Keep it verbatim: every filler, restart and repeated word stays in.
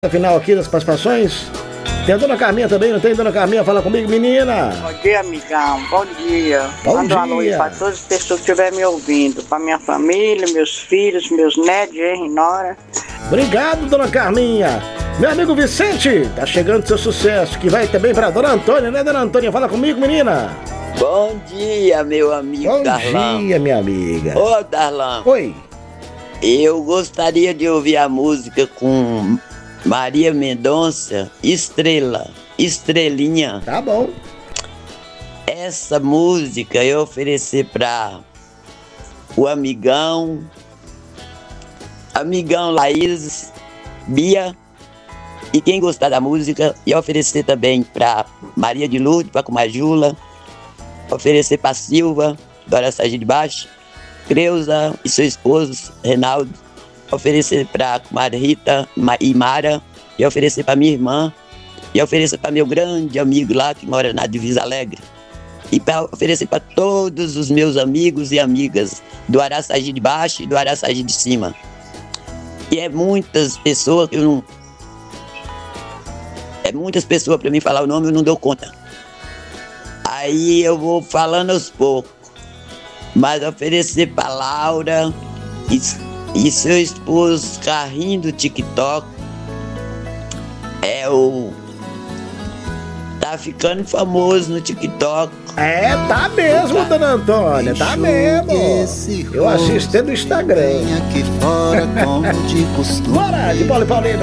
Final aqui das participações. Tem a dona Carminha também, não tem? Dona Carminha, fala comigo, menina. Bom dia, amigão. Bom dia. Bom Manda um alô dia. para todas as pessoas que estiverem me ouvindo. Para minha família, meus filhos, meus netos, genro e nora. Obrigado, dona Carminha. Meu amigo Vicente, tá chegando seu sucesso, que vai também pra dona Antônia, né, dona Antônia? Fala comigo, menina. Bom dia, meu amigo Bom Darlan. dia, minha amiga. Ô, Darlan. Oi. Eu gostaria de ouvir a música com Maria Mendonça, Estrela, Estrelinha. Tá bom. Essa música eu oferecer pra o amigão, amigão Laís, Bia, e quem gostar da música, e oferecer também pra Maria de Lourdes, pra Comajula, oferecer pra Silva, do Araçagi de Baixo, Creuza e seu esposo, Reinaldo, oferecer pra Comadre Rita e Mara, e oferecer pra minha irmã, e oferecer pra meu grande amigo lá que mora na Divisa Alegre, e pra oferecer pra todos os meus amigos e amigas do Araçagi de Baixo e do Araçagi de Cima. E é muitas pessoas que eu não... É muitas pessoas pra mim falar o nome, eu não dou conta. Aí eu vou falando aos poucos. Mas oferecer pra Laura e, e seu esposo Carrinho do TikTok. É o... Tá ficando famoso no TikTok. É, tá mesmo, dona Antônia, tá mesmo. Eu assisto no Instagram. Aqui fora como de costume. Bora, de bola e Paulinho.